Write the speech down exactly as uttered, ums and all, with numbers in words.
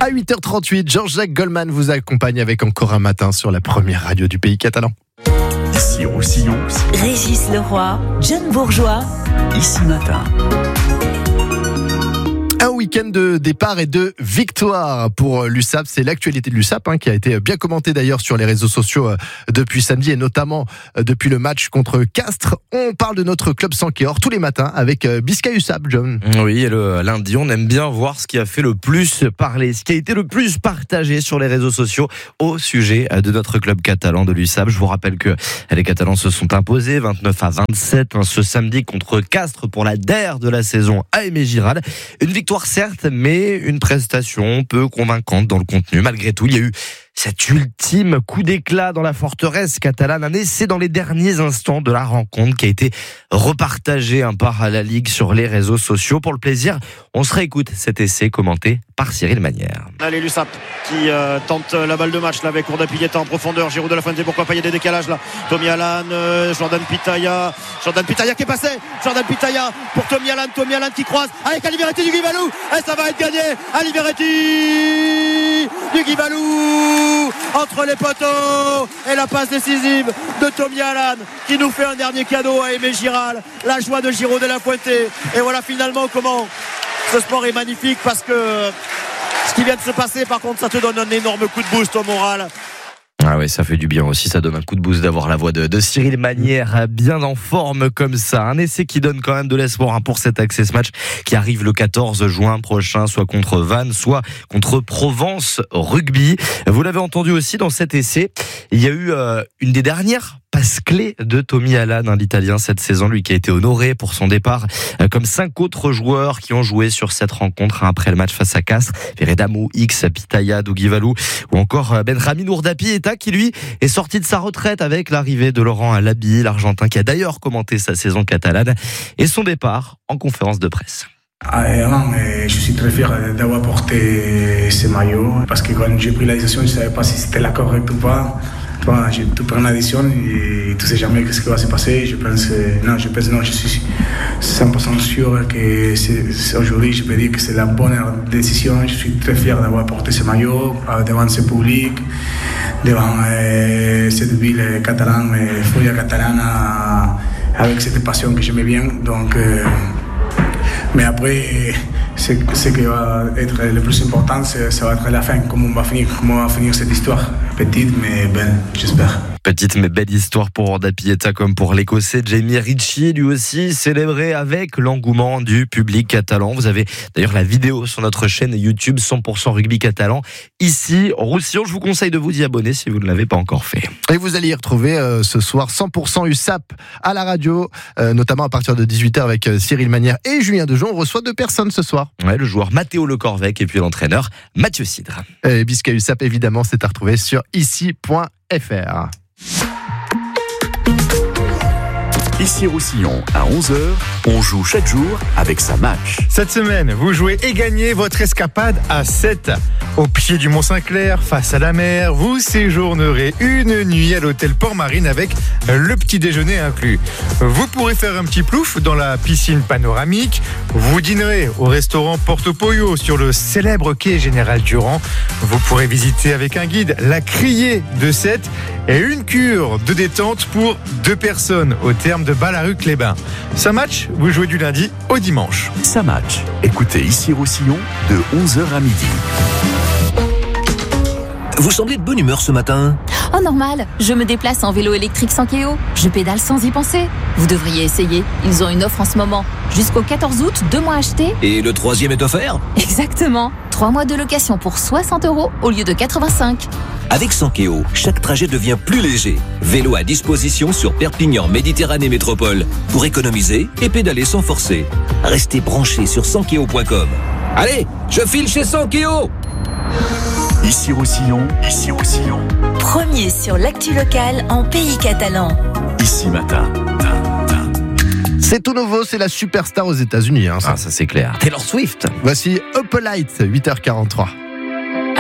À huit heures trente-huit, Jean-Jacques Goldman vous accompagne avec Encore un matin sur la première radio du pays catalan. Ici Roussillon, Régis Leroy, John Bourgeois, Ici Matin. Un week-end de départ et de victoire pour l'U S A P. C'est l'actualité de l'U S A P hein, qui a été bien commentée d'ailleurs sur les réseaux sociaux euh, depuis samedi et notamment euh, depuis le match contre Castres. On parle de notre club Sankéor tous les matins avec euh, Biscay U S A P, John. Oui, et le lundi, on aime bien voir ce qui a fait le plus parler, ce qui a été le plus partagé sur les réseaux sociaux au sujet de notre club catalan de l'U S A P. Je vous rappelle que les Catalans se sont imposés vingt-neuf à vingt-sept hein, ce samedi contre Castres pour la dernière de la saison à Aimé-Giral. Une victoire certes, mais une prestation peu convaincante dans le contenu. Malgré tout, il y a eu cet ultime coup d'éclat dans la forteresse catalane, un essai dans les derniers instants de la rencontre qui a été repartagé hein, par la Ligue sur les réseaux sociaux. Pour le plaisir, on se réécoute cet essai commenté par Cyril Manière. Allez, l'U S A P qui euh, tente la balle de match là avec Cour d'Apilletta en profondeur. Giroud de la Fuente, pourquoi pas, il y a des décalages là. Tommy Alan, euh, Jordan Pitaya, Jordan Pitaya qui est passé. Jordan Pitaya pour Tommy Alan, Tommy Alan qui croise avec Aliveretti du Guivalou. Et ça va être gagné. Aliveretti du Guivalou entre les poteaux et la passe décisive de Tommy Alan qui nous fait un dernier cadeau à Aimé-Giral. La joie de Giroud de la Fuente. Et voilà finalement comment ce sport est magnifique, parce que ce qui vient de se passer, par contre, ça te donne un énorme coup de boost au moral. Ah ouais, ça fait du bien aussi, ça donne un coup de boost d'avoir la voix de, de Cyril Manière bien en forme comme ça. Un essai qui donne quand même de l'espoir hein, pour cet Access Match qui arrive le quatorze juin prochain, soit contre Vannes, soit contre Provence Rugby. Vous l'avez entendu aussi dans cet essai, il y a eu euh, une des dernières passe clé de Tommy Alan, hein, l'Italien cette saison, lui qui a été honoré pour son départ, euh, comme cinq autres joueurs qui ont joué sur cette rencontre hein, après le match face à Castres. Veredamou, X, Pitaya, Dougivalou ou encore euh, Benjamin Urdapieta qui lui est sorti de sa retraite avec l'arrivée de Laurent Alabi, l'Argentin qui a d'ailleurs commenté sa saison catalane et son départ en conférence de presse. Avant, je suis très fier d'avoir porté ce maillot parce que quand j'ai pris la décision, je ne savais pas si c'était la correcte ou pas. Voilà, j'ai tout pris la décision et tu ne sais jamais ce qui va se passer. Je pense, non, je pense, non, je suis cent pour cent sûr que c'est, aujourd'hui, je peux dire que c'est la bonne décision. Je suis très fier d'avoir porté ce maillot devant ce public, devant euh, cette ville catalane, Folia Catalana, avec cette passion que j'aimais bien. Donc, euh, mais après, ce, ce qui va être le plus important, c'est, ça va être la fin, comment on va finir, comment on va finir cette histoire. Petite mais belle, j'espère. Petite mais belle histoire pour Urdapieta comme pour l'Écossais Jamie Ritchie, lui aussi célébré avec l'engouement du public catalan. Vous avez d'ailleurs la vidéo sur notre chaîne YouTube cent pour cent Rugby Catalan. Ici, en Roussillon, je vous conseille de vous y abonner si vous ne l'avez pas encore fait. Et vous allez y retrouver euh, ce soir cent pour cent U S A P à la radio, euh, notamment à partir de dix-huit heures avec euh, Cyril Manière et Julien Dejon. On reçoit deux personnes ce soir. Ouais, le joueur Mathéo Le Corvec et puis l'entraîneur Mathieu Cidre. Et Biscay U S A P, évidemment, c'est à retrouver sur ici point f r. Ici Roussillon, à onze heures, on joue chaque jour avec sa match. Cette semaine, vous jouez et gagnez votre escapade à sept. Au pied du Mont-Saint-Clair, face à la mer, vous séjournerez une nuit à l'hôtel Port-Marine avec le petit déjeuner inclus. Vous pourrez faire un petit plouf dans la piscine panoramique. Vous dînerez au restaurant Porto Pollo sur le célèbre quai Général Durand. Vous pourrez visiter avec un guide la criée de Sète et une cure de détente pour deux personnes au terme de Ballaruc-les-Bains. Ça match, vous jouez du lundi au dimanche. Ça match. Écoutez Ici Roussillon de onze heures à midi. Vous semblez de bonne humeur ce matin. Oh normal, je me déplace en vélo électrique Sankéo. Je pédale sans y penser. Vous devriez essayer, ils ont une offre en ce moment. Jusqu'au quatorze août, deux mois achetés. Et le troisième est offert ? Exactement, trois mois de location pour soixante euros au lieu de quatre-vingt-cinq. Avec Sankéo, chaque trajet devient plus léger. Vélo à disposition sur Perpignan Méditerranée Métropole pour économiser et pédaler sans forcer. Restez branchés sur sankéo point com. Allez, je file chez Sankéo. Ici Roussillon, ici Roussillon. Premier sur l'actu locale en pays catalan. Ici Matin. C'est tout nouveau, c'est la superstar aux États-Unis. Hein, ça. Ah, ça c'est clair. Taylor Swift. Voici Up Light, huit heures quarante-trois.